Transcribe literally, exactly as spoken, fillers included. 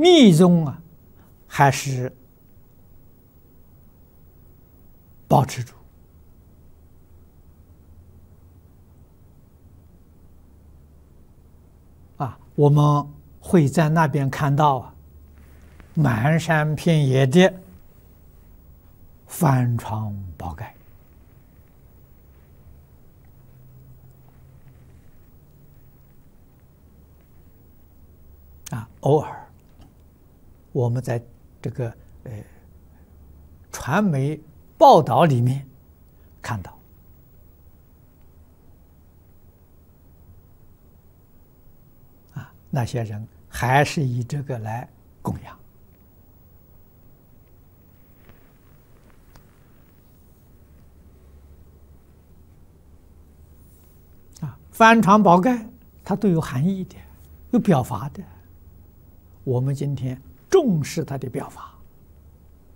密宗啊，还是保持住啊。我们会在那边看到啊，满山遍野的翻床宝盖啊，偶尔我们在这个呃传媒报道里面看到啊，那些人还是以这个来供养啊。翻床宝盖它都有含义的，有表法的。我们今天重视它的表法